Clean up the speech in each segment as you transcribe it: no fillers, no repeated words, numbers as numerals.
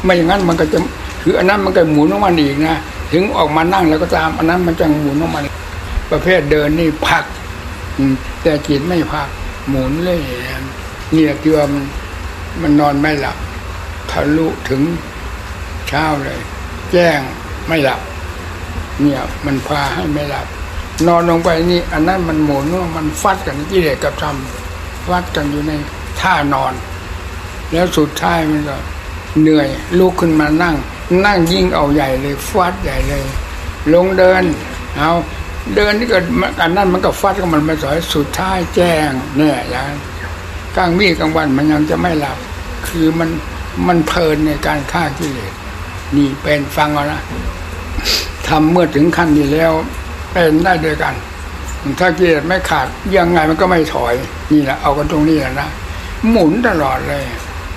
ไม่อย่างนั้นมันก็จะคืออันนั้นมันก็หมุนของมันอีกนะถึงออกมานั่งแล้วก็ตามอันนั้นมันจะหมุนของมันประเภทเดินนี่พักแต่จิตไม่พักหมุนเลยเนี่ยเชื่อมันนอนไม่หลับทะลุถึงเช้าเลยแจ้งไม่หลับเนี่ยมันพาให้ไม่หลับนอนลงไปนี่อันนั้นมันหมุนมันฟัดกันกิเลสกับธรรมฟัดกันอยู่ในท่านอนแล้วสุดท้ายมันก็เหนื่อยลุกขึ้นมานั่งยิ่งเอาใหญ่เลยฟัดใหญ่เลยลงเดินเอาเดินนี่ก็อันนั้นมันก็ฟัดกับมันไม่สอยสุดท้ายแจ้งเนี่ยอย่างกลางวี่กลางวันมันยังจะไม่หลับคือมันเพลินในการฆ่ากิเลสนี่เป็นฟังเอานะทำเมื่อถึงขั้นนี้แล้วเป็นได้ด้วยกันถ้ากิเลสไม่ขาดยังไงมันก็ไม่ถอยนี่แหละเอากันตรงนี้แหละนะหมุนตลอดเลย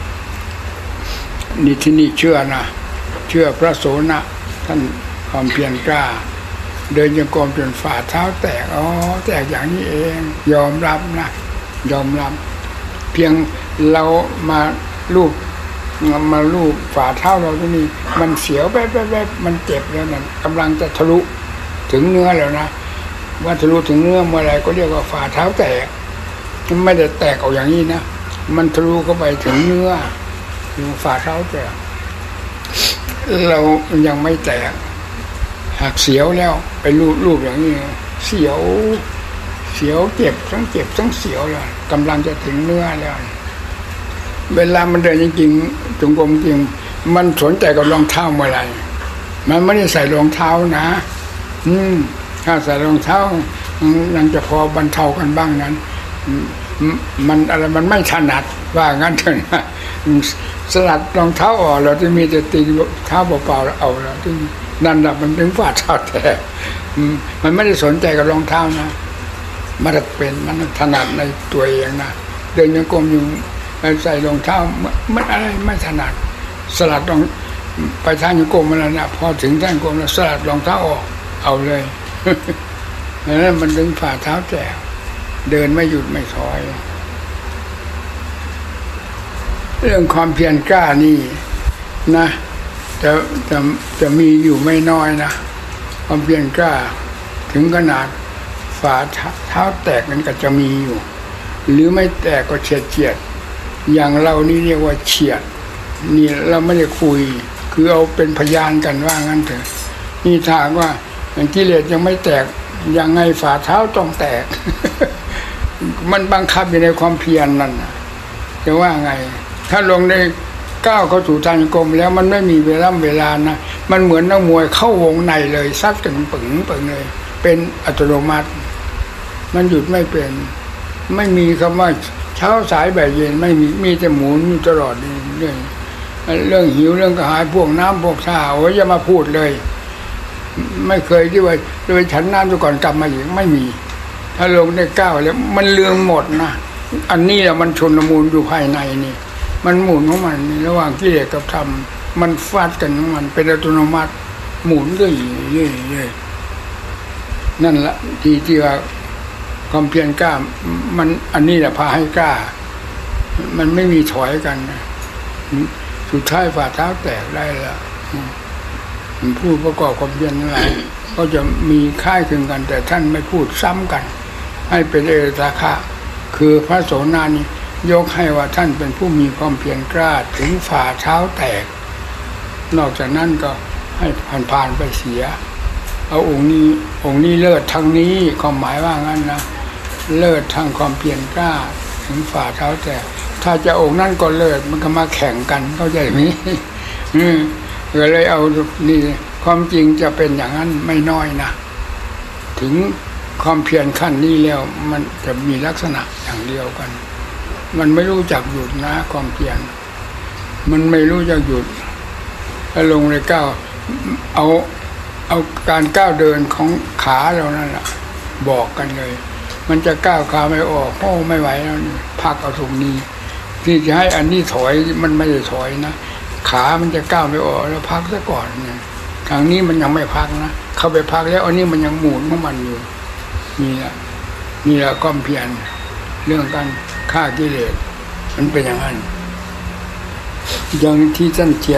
นี่ที่นี่เชื่อนะเชื่อพระโสนะท่านความเพียรกล้าเดินจงกรมจนฝ่าเท้าแตกแตกอย่างนี้เองยอมรับนะยอมรับเพียงเรามาลูบฝ่าเท้าเราที่นี่มันเสียวแป๊บมันเจ็บแล้วนั่นกำลังจะทะลุถึงเนื้อแล้วนะว่าทะลุถึงเนื้อเมื่อไรก็เรียกว่าฝ่าเท้าแตกมันไม่ได้แตกออกอย่างนี้นะมันทะลุเข้าไปถึงเนื้อฝ่าเท้าแตกเรายังไม่แตกหากเสียวแล้วไปรูปอย่างนี้เสียวเจ็บทั้งเสียวแล้วกำลังจะถึงเนื้อแล้วเวลามันเดินจริงๆจงกรมจริงมันสนใจกับรองเท้าเมื่อไรมันไม่ได้ใส่รองเท้านะถ้าใส่รองเท้ายังจะพอบรรเทากันบ้างนั้นมันอะไรมันไม่ถนัดว่างั้นเถอะนะสลัดรองเท้าออกเราจะมีแต่ตีเท้าเปล่าๆเอาแล้วที่นั่นแหละมันถึงฝ่าเท้าแตกมันไม่ได้สนใจกับรองเท้านะมันถนัดในตัวเองนะเดินยังกรมอยู่ใส่รองเท้ามันอะไรไม่ถนัดสลัดรองไปทางยังกรมมาแล้วนะพอถึงทางกรมแล้วสลัดรองเท้าออกเอาเลยนั่นมันถึงฝ่าเท้าแตกเดินไม่หยุดไม่ถอยเรื่องความเพียรกล้านี่นะจะมีอยู่ไม่น้อยนะความเพียรกล้าถึงขนาดฝ่าเท้าแตกนั้นก็จะมีอยู่หรือไม่แตกก็เฉียดอย่างเรานี่เรียกว่าเฉียดนี่เราไม่ได้คุยคือเอาเป็นพยานกันว่างั้นเถอะนี่ถามว่ากิเลสยังไม่แตกยังไงฝ่าเท้าต้องแตก มันบังคับอยู่ในความเพียรนั่นจะว่าไงถ้าลงได้ก้าวเข้าสู่ทางกรมแล้วมันไม่มีเวลานะมันเหมือนนักมวยเข้าวงในเลยซัดกันปึ๋งเลยเป็นอัตโนมัติมันหยุดไม่เป็นไม่มีคำว่าเช้าสายบ่ายเย็นไม่มีแต่หมุนอยู่ตลอดเรื่องหิวเรื่องกระหายพวกน้ำพวกท่าอย่ามาพูดเลยไม่เคยที่ว่าโดยฉันน้ำก่อนกลับมาอีกไม่มีถ้าลงได้ก้าวแล้วมันเลืองหมดนะอันนี้แหละมันชนละมุนอยู่ภายในนี่มันหมุนของมันระหว่างกิเลสกับธรรมมันฟาดกันของมันเป็นอัตโนมัติหมุนเรื่อยๆนั่นแหละที่ว่าความเพียรกล้ามันอันนี้แหละพาให้กล้ามันไม่มีถอยกันสุดท้ายฝ่าเท้าแตกได้แล้วผู้ประกอบความเพียรทั้งหลายก็จะมีค่ายคลึงกันแต่ท่านไม่พูดซ้ำกันให้เป็นเอตาคะคือพระโสนานี่ยกให้ว่าท่านเป็นผู้มีความเพียรกล้าถึงฝ่าเท้าแตกนอกจากนั้นก็ให้ผ่านไปเสียเอาองค์นี้เลิศทางนี้ความหมายว่างั้นนะเลิศทางความเพียรกล้าถึงฝ่าเท้าแตกถ้าจะองค์นั้นก็เลิศมันก็มาแข่งกันเข้าใจไหมก็เลยเอานี่ความจริงจะเป็นอย่างนั้นไม่น้อยนะถึงความเพียรขั้นนี้แล้วมันจะมีลักษณะอย่างเดียวกันมันไม่รู้จักหยุดนะความเพียรมันไม่รู้จักหยุดถ้าลงในก้าวเอาการก้าวเดินของขาเรานั่นแหละบอกกันเลยมันจะก้าวขาไม่ออกไม่ไหวแล้วพักเอาตรงนี้ที่จะให้อันนี้ถอยมันไม่ได้ถอยนะขามันจะก้าวไม่ออกแล้วพักซะก่อนเนี่ยทางนี้มันยังไม่พักนะเข้าไปพักแล้วอันนี้มันยังหมุนของมันอยู่นี่แหละความเพียรเรื่องการฆ่ากิเลสมันเป็นอย่างนั้นอย่างที่ท่านเขียน